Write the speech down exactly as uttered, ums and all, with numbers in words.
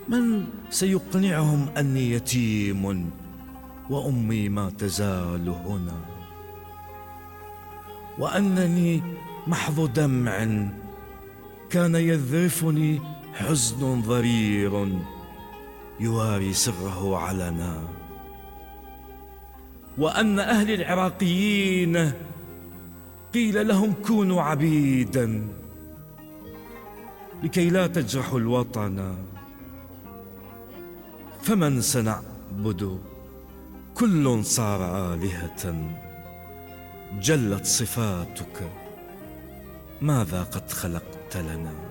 من سيقنعهم أني يتيم وأمي ما تزال هنا، وأنني محض دمع كان يذرفني حزن ضرير يواري سره علنا، وأن أهل العراقيين قيل لهم كونوا عبيدا لكي لا تجرحوا الوطن، فمن سنعبد كل صار آلهة، جلت صفاتك ماذا قد خلقت لنا.